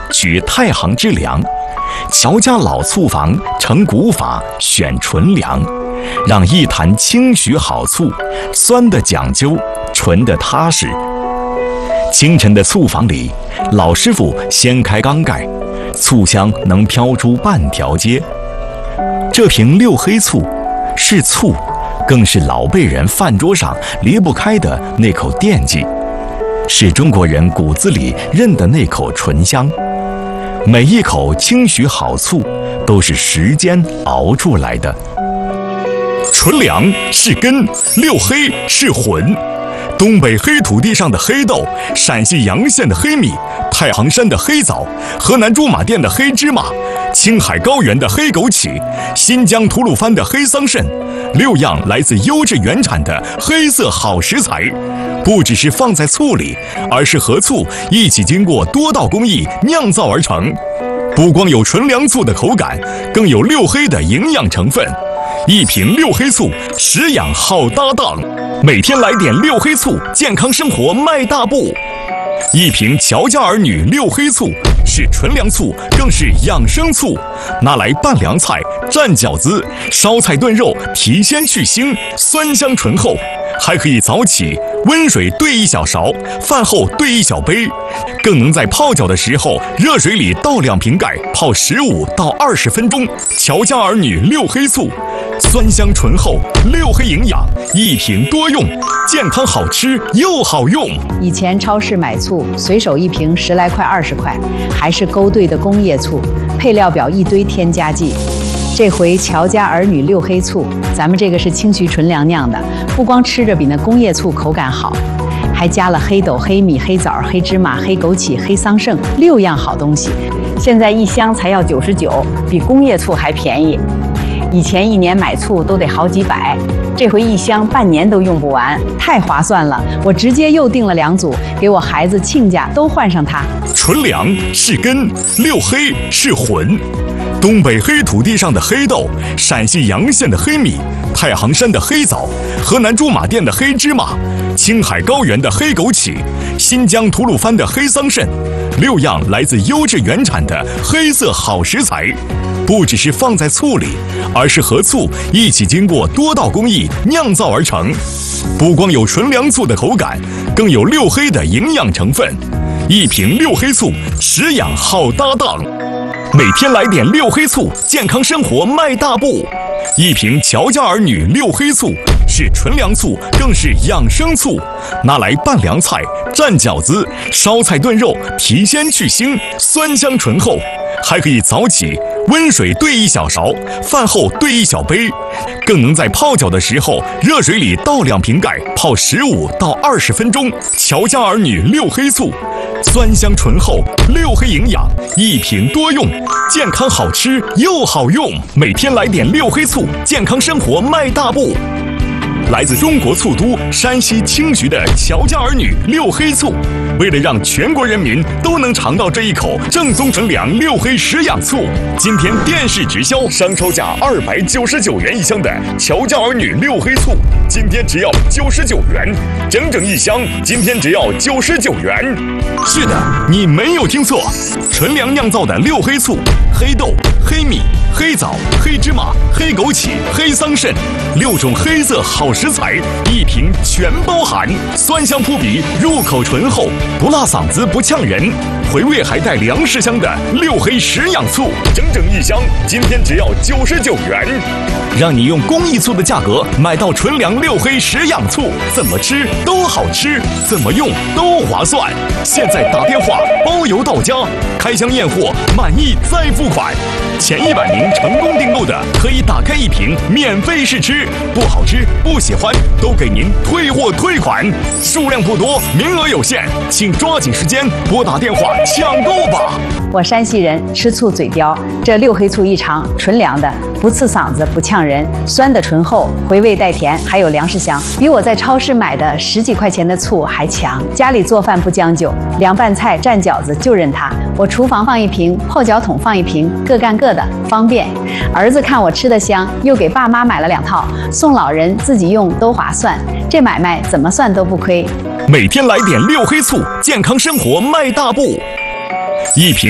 取太行之良。乔家老醋坊成古法，选纯粮，让一坛清许好醋，酸的讲究，纯的踏实。清晨的醋坊里，老师傅掀开缸盖，醋香能飘出半条街。这瓶六黑醋是醋，更是老辈人饭桌上离不开的那口惦记，是中国人骨子里认的那口醇香。每一口清许好醋，都是时间熬出来的。纯粮是根，六黑是魂。东北黑土地上的黑豆，陕西洋县的黑米，太行山的黑枣，河南驻马店的黑芝麻，青海高原的黑枸杞，新疆吐鲁番的黑桑葚，6样来自优质原产的黑色好食材，不只是放在醋里，而是和醋一起经过多道工艺酿造而成。不光有纯粮醋的口感，更有六黑的营养成分。一瓶六黑醋，食养好搭档。每天来点六黑醋，健康生活迈大步。一瓶乔家儿女六黑醋，是纯粮醋，更是养生醋，拿来拌凉菜、蘸饺子、烧菜炖肉，提鲜去腥，酸香醇厚。还可以早起温水兑1小勺，饭后兑1小杯，更能在泡脚的时候热水里倒2瓶盖，泡15到20分钟。乔家儿女六黑醋，酸香醇厚，六黑营养，一瓶多用，健康好吃又好用。 以前超市买醋，随手一瓶10来块、20块，还是勾兑的工业醋，配料表一堆添加剂。这回乔家儿女六黑醋，咱们这个是清徐纯粮酿的，不光吃着比那工业醋口感好，还加了黑豆、黑米、黑枣、黑芝麻、黑枸杞、黑桑葚6样好东西。现在1箱才要99，比工业醋还便宜。以前1年买醋都得好几百，这回1箱半年都用不完，太划算了！我直接又订了2组，给我孩子亲家都换上它。 纯粮是根，六黑是魂。东北黑土地上的黑豆，陕西洋县的黑米，太行山的黑枣，河南驻马店的黑芝麻，青海高原的黑枸杞，新疆吐鲁番的黑桑葚，6样来自优质原产的黑色好食材，不只是放在醋里，而是和醋一起经过多道工艺酿造而成。不光有纯粮醋的口感，更有六黑的营养成分。一瓶六黑醋，食养好搭档。每天来点六黑醋，健康生活迈大步。一瓶乔家儿女六黑醋，是纯粮醋，更是养生醋，拿来拌凉菜、蘸饺子、烧菜炖肉，提鲜去腥，酸香醇厚。还可以早起温水兑1小勺，饭后兑1小杯，更能在泡脚的时候热水里倒2瓶盖，泡15到20分钟。乔家儿女六黑醋，酸香醇厚，六黑营养，一瓶多用，健康好吃又好用。每天来点六黑醋，健康生活迈大步。来自中国醋都山西清徐的乔家儿女六黑醋，为了让全国人民都能尝到这一口正宗纯粮六黑食养醋，今天电视直销商超价299元1箱的乔家儿女六黑醋，今天只要99元，整整1箱，今天只要99元。是的，你没有听错，纯粮酿造的六黑醋，黑豆、黑米、黑枣、黑芝麻、黑枸杞、黑桑葚，6种黑色好食材，一瓶全包含，酸香扑鼻，入口醇厚，不辣嗓子不呛人，回味还带粮食香的六黑食养醋，整整1箱，今天只要99元，让你用工艺醋的价格买到纯粮六黑食养醋，怎么吃都好吃，怎么用都划算。现在打电话包邮到家，开箱验货，满意再付款。前100名成功订购的，可以打开1瓶免费试吃，不好吃不喜欢都给您退货退款，数量不多，名额有限，请抓紧时间拨打电话抢购吧。 我山西人，吃醋嘴刁，这六黑醋一尝，纯粮的，不刺嗓子不呛人，酸的醇厚，回味带甜，还有粮食香，比我在超市买的10几块钱的醋还强。家里做饭不将就，凉拌菜蘸饺子就认它，我厨房放1瓶，泡脚桶放1瓶，各干各的，方便。儿子看我吃得香，又给爸妈买了2套，送老人自己用都划算，这买卖怎么算都不亏。 每天来点六黑醋，健康生活迈大步。一瓶